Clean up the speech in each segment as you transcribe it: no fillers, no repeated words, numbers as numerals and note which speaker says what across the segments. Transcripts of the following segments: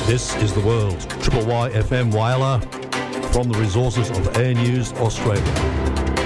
Speaker 1: This is The World. Triple Y FM Whyalla from the resources of Air News Australia.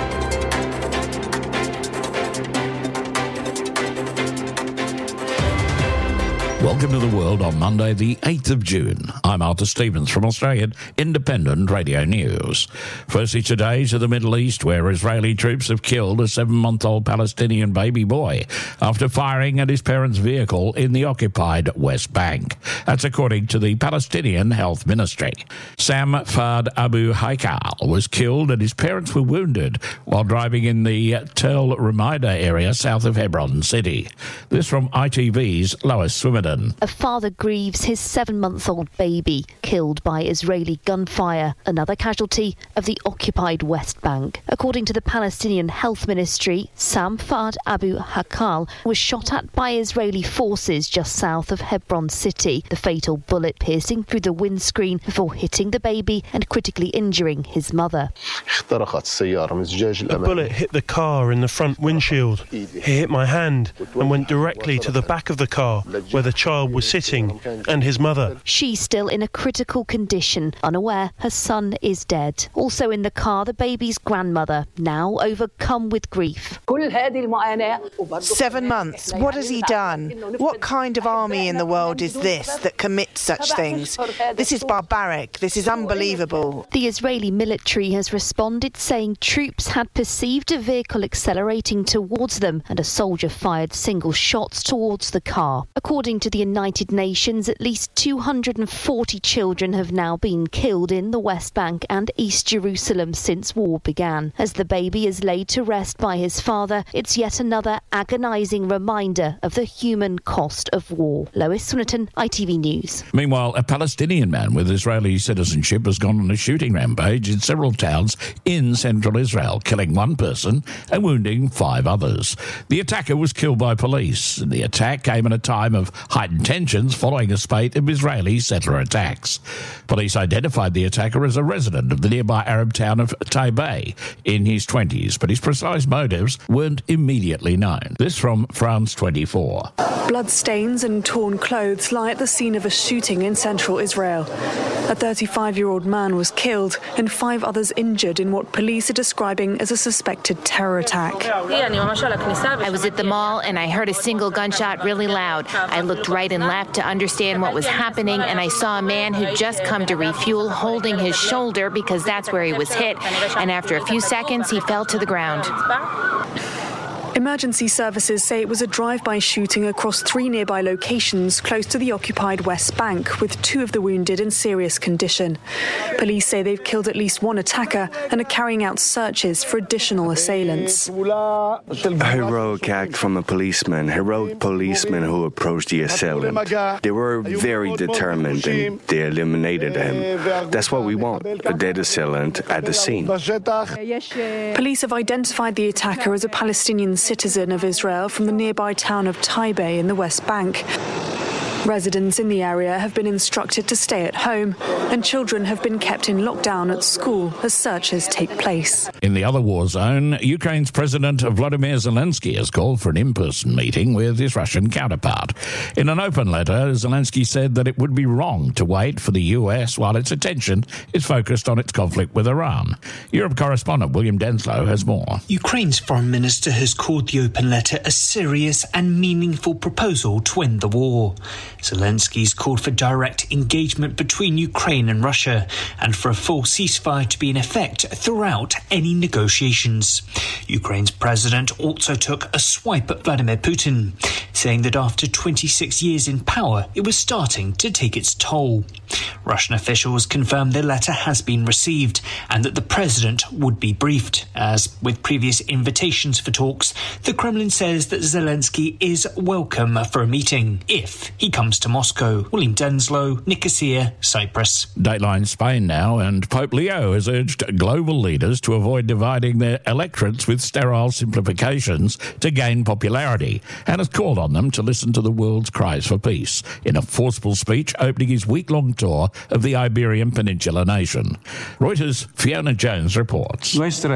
Speaker 1: Welcome to The World on Monday, the 8th of June. I'm Arthur Stevens from Australian Independent Radio News. Firstly today to the Middle East, where Israeli troops have killed a 7-month-old Palestinian baby boy after firing at his parents' vehicle in the occupied West Bank. That's according to the Palestinian Health Ministry. Sam Fard Abu Haikal was killed and his parents were wounded while driving in the Tel Rumeida area south of Hebron City. This from ITV's Lois Swimmerton.
Speaker 2: A father grieves his 7-month-old baby killed by Israeli gunfire, another casualty of the occupied West Bank. According to the Palestinian Health Ministry, Sam Fard Abu Haikal was shot at by Israeli forces just south of Hebron City, the fatal bullet piercing through the windscreen before hitting the baby and critically injuring his mother.
Speaker 3: The bullet hit the car in the front windshield. It hit my hand and went directly to the back of the car where the child was sitting and his mother.
Speaker 2: She's still in a critical condition, unaware her son is dead. Also in the car, the baby's grandmother, now overcome with grief.
Speaker 4: 7 months. What has he done? What kind of army in the world is this that commits such things? This is barbaric. This is unbelievable.
Speaker 2: The Israeli military has responded, saying troops had perceived a vehicle accelerating towards them and a soldier fired single shots towards the car. According to the United Nations, at least 240 children have now been killed in the West Bank and East Jerusalem since war began. As the baby is laid to rest by his father, it's yet another agonising reminder of the human cost of war. Lois Swinnerton, ITV News.
Speaker 1: Meanwhile, a Palestinian man with Israeli citizenship has gone on a shooting rampage in several towns in central Israel, killing 1 person and wounding 5 others. The attacker was killed by police. The attack came at a time of heightened tensions following a spate of Israeli settler attacks. Police identified the attacker as a resident of the nearby Arab town of Taibeh in his 20s, but his precise motives weren't immediately known. This from France 24.
Speaker 5: Bloodstains and torn clothes lie at the scene of a shooting in central Israel. A 35-year-old man was killed and 5 others injured in what police are describing as a suspected terror attack.
Speaker 6: I was at the mall and I heard a single gunshot really loud. I looked right and left to understand what was happening, and I saw a man who'd just come to refuel holding his shoulder because that's where he was hit, and after a few seconds he fell to the ground.
Speaker 5: Emergency services say it was a drive-by shooting across 3 nearby locations close to the occupied West Bank, with 2 of the wounded in serious condition. Police say they've killed at least 1 attacker and are carrying out searches for additional assailants.
Speaker 7: A heroic act from a policeman, heroic policemen who approached the assailant. They were very determined and they eliminated him. That's what we want, a dead assailant at the scene.
Speaker 5: Police have identified the attacker as a Palestinian citizen of Israel from the nearby town of Taibeh in the West Bank. Residents in the area have been instructed to stay at home, and children have been kept in lockdown at school as searches take place.
Speaker 1: In the other war zone, Ukraine's President Volodymyr Zelensky has called for an in-person meeting with his Russian counterpart. In an open letter, Zelensky said that it would be wrong to wait for the US while its attention is focused on its conflict with Iran. Europe correspondent William Denslow has more.
Speaker 8: Ukraine's foreign minister has called the open letter a serious and meaningful proposal to end the war. Zelensky's called for direct engagement between Ukraine and Russia and for a full ceasefire to be in effect throughout any negotiations. Ukraine's president also took a swipe at Vladimir Putin, saying that after 26 years in power, it was starting to take its toll. Russian officials confirmed their letter has been received and that the president would be briefed. As with previous invitations for talks, the Kremlin says that Zelensky is welcome for a meeting if he comes to Moscow. William Denslow, Nicosia, Cyprus.
Speaker 1: Dateline Spain now, and Pope Leo has urged global leaders to avoid dividing their electorates with sterile simplifications to gain popularity, and has called on them to listen to the world's cries for peace in a forceful speech opening his week-long tour of the Iberian Peninsula nation. Reuters' Fiona Jones reports.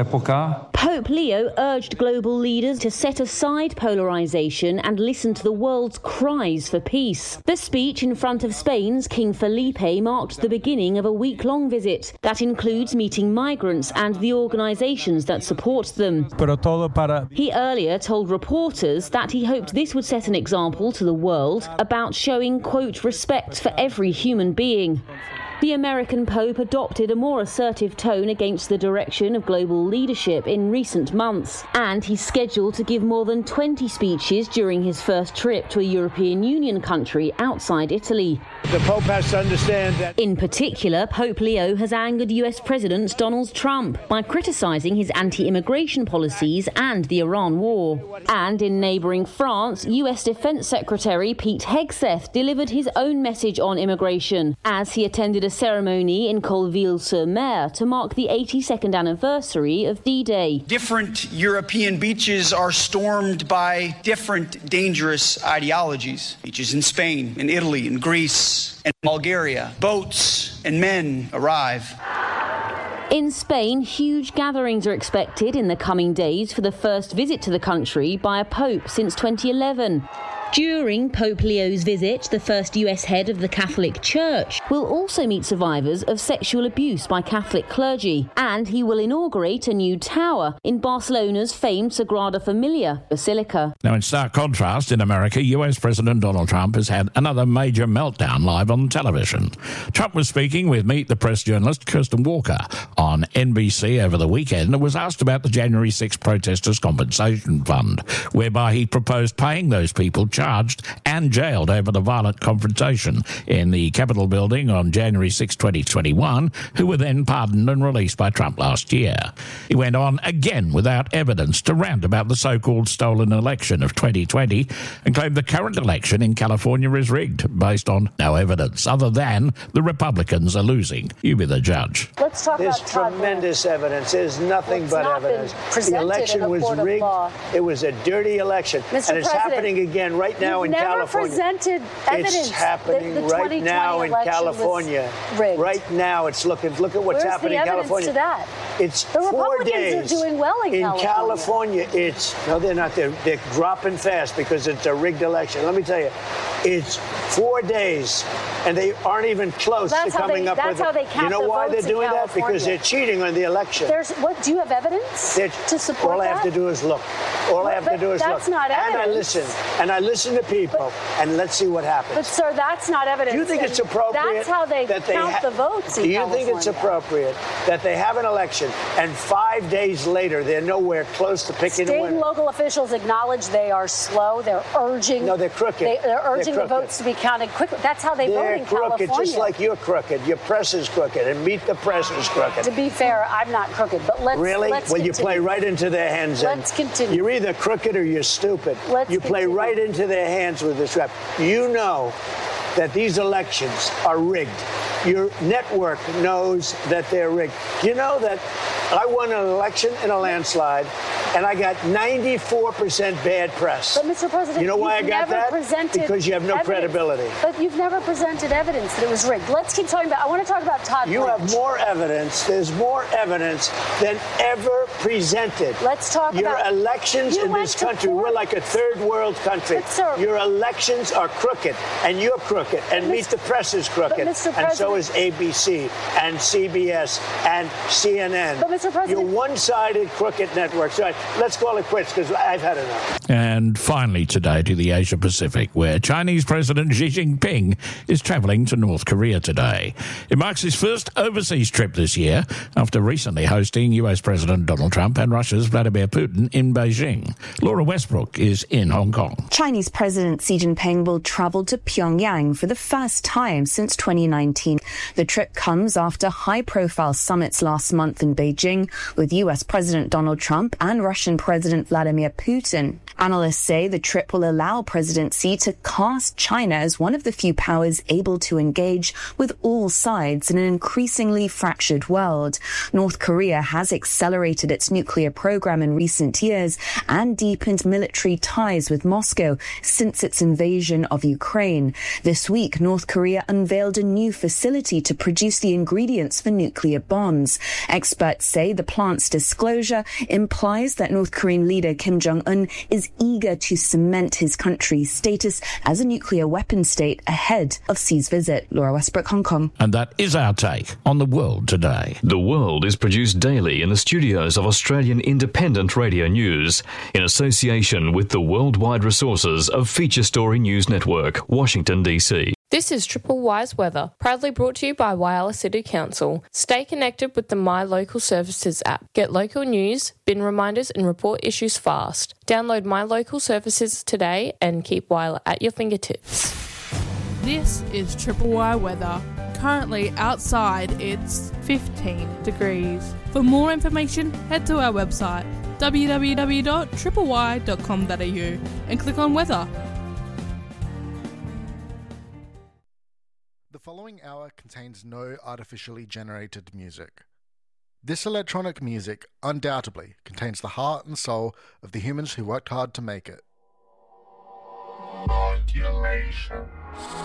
Speaker 9: Pope Leo urged global leaders to set aside polarisation and listen to the world's cries for peace. The speech in front of Spain's King Felipe marked the beginning of a week-long visit that includes meeting migrants and the organisations that support them. He earlier told reporters that he hoped this would set an example to the world about showing, quote, respect for every human being. The American Pope adopted a more assertive tone against the direction of global leadership in recent months, and he's scheduled to give more than 20 speeches during his first trip to a European Union country outside Italy.
Speaker 10: The Pope has to understand that...
Speaker 9: In particular, Pope Leo has angered US President Donald Trump by criticising his anti-immigration policies and the Iran war. And in neighbouring France, US Defence Secretary Pete Hegseth delivered his own message on immigration as he attended a ceremony in Colville-sur-Mer to mark the 82nd anniversary of D-Day.
Speaker 11: Different European beaches are stormed by different dangerous ideologies. Beaches in Spain, in Italy, in Greece, and Bulgaria. Boats and men arrive.
Speaker 9: In Spain, huge gatherings are expected in the coming days for the first visit to the country by a pope since 2011. During Pope Leo's visit, the first US head of the Catholic Church will also meet survivors of sexual abuse by Catholic clergy, and he will inaugurate a new tower in Barcelona's famed Sagrada Familia Basilica.
Speaker 1: Now, in stark contrast, in America, US President Donald Trump has had another major meltdown live on television. Trump was speaking with Meet the Press journalist Kirsten Walker on NBC over the weekend and was asked about the January 6 protesters' compensation fund, whereby he proposed paying those people charged and jailed over the violent confrontation in the Capitol building on January 6, 2021, who were then pardoned and released by Trump last year. He went on again without evidence to rant about the so-called stolen election of 2020 and claimed the current election in California is rigged based on no evidence other than the Republicans are losing. You be the judge.
Speaker 10: Let's talk about tremendous evidence. There's nothing but evidence. The election was rigged. It was a dirty election. And it's happening again right now in California.
Speaker 12: Presented evidence.
Speaker 10: It's happening right now in California. Right now, it's look at what's happening in California.
Speaker 12: To that?
Speaker 10: It's
Speaker 12: the
Speaker 10: 4
Speaker 12: Republicans
Speaker 10: days.
Speaker 12: are doing well in
Speaker 10: California. No, they're not. They're dropping fast because it's a rigged election. Let me tell you, it's 4 days, and they aren't even close to coming up with.
Speaker 12: That's how they count.
Speaker 10: You know why they're doing that? Because they're cheating on the election.
Speaker 12: Do you have evidence to support
Speaker 10: all that? All I have to do is look. All I have to do is look.
Speaker 12: That's not evidence.
Speaker 10: And I listen to people, and let's see what happens.
Speaker 12: But, sir, that's not evidence.
Speaker 10: Do you think it's appropriate?
Speaker 12: That's how they count the votes in
Speaker 10: California. Do you think it's appropriate that they have an election, and 5 days later they're nowhere close to picking a winner?
Speaker 12: State and local officials acknowledge they are slow. They're urging.
Speaker 10: No, they're crooked.
Speaker 12: They're urging the votes to be counted quickly. That's how they vote in California.
Speaker 10: They're crooked, just like you're crooked. Your press is crooked, and Meet the Press is crooked.
Speaker 12: To be fair, I'm not crooked, but let's
Speaker 10: really.
Speaker 12: Let's
Speaker 10: well,
Speaker 12: continue.
Speaker 10: You play right into their hands.
Speaker 12: Let's continue.
Speaker 10: You're either crooked or you're stupid. You play right into their hands with this rap. You know that these elections are rigged. Your network knows that they're rigged. You know that I won an election in a landslide, and I got 94% bad press.
Speaker 12: But, Mr. President,
Speaker 10: you know why I got that? Because you have no credibility.
Speaker 12: But you've never presented evidence that it was rigged. Let's keep talking about. I want to talk about Todd Blanche.
Speaker 10: You have more evidence. There's more evidence than ever presented.
Speaker 12: Let's talk about
Speaker 10: your elections in this country. We're like a third world country.
Speaker 12: But, sir,
Speaker 10: your elections are crooked, and you're crooked, and Meet the Press is crooked, and so is ABC and CBS and CNN.
Speaker 12: But, Mr. President,
Speaker 10: you're one-sided crooked networks. All right, let's call it quits because I've had enough.
Speaker 1: And finally today to the Asia Pacific, where Chinese President Xi Jinping is travelling to North Korea today. It marks his first overseas trip this year after recently hosting US President Donald Trump and Russia's Vladimir Putin in Beijing. Laura Westbrook is in Hong Kong.
Speaker 13: Chinese President Xi Jinping will travel to Pyongyang for the first time since 2019. The trip comes after high-profile summits last month in Beijing with US President Donald Trump and Russian President Vladimir Putin. Analysts say the trip will allow President Xi to cast China as one of the few powers able to engage with all sides in an increasingly fractured world. North Korea has accelerated its nuclear program in recent years and deepened military ties with Moscow since its invasion of Ukraine. This week, North Korea unveiled a new facility to produce the ingredients for nuclear bombs. Experts say the plant's disclosure implies that North Korean leader Kim Jong-un is eager to cement his country's status as a nuclear weapon state ahead of Xi's visit. Laura Westbrook, Hong Kong.
Speaker 1: And that is our take on the world today.
Speaker 14: The World is produced daily in the studios of Australian Independent Radio News in association with the worldwide resources of Feature Story News Network, Washington, D.C.
Speaker 15: This is Triple Wise Weather, proudly brought to you by Whyalla City Council. Stay connected with the My Local Services app. Get local news, bin reminders and report issues fast. Download My Local Services today and keep Whyalla at your fingertips.
Speaker 16: This is Triple Y Weather. Currently outside it's 15 degrees. For more information, head to our website www.tripley.com.au and click on weather.
Speaker 17: The following hour contains no artificially generated music. This electronic music undoubtedly contains the heart and soul of the humans who worked hard to make it. Modulation.